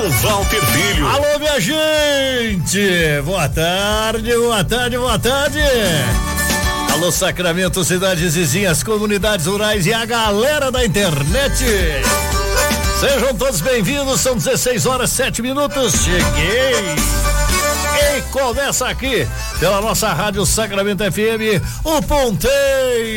Walter Filho. Alô, minha gente! Boa tarde, boa tarde, boa tarde! Alô, Sacramento, cidades vizinhas, comunidades rurais e a galera da internet! Sejam todos bem-vindos, são 16h07. Cheguei! E começa aqui, pela nossa rádio Sacramento FM, o Ponteio.